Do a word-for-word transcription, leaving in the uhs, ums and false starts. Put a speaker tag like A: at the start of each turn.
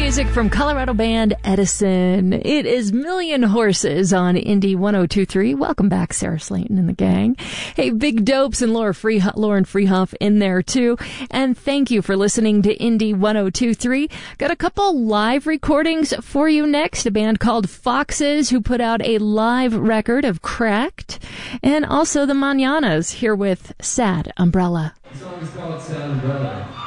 A: music from Colorado band Edison. It is Million Horses on Indie one oh two point three. Welcome back, Sarah Slayton and the gang. Hey, Big Dopes and Laura Freehoff, Lauren Freehoff in there too. And thank you for listening to Indie one oh two point three. Got a couple live recordings for you next. A band called Foxes who put out a live record of Cracked. And also the Mananas here with Sad Umbrella.
B: The song is called Sad Umbrella.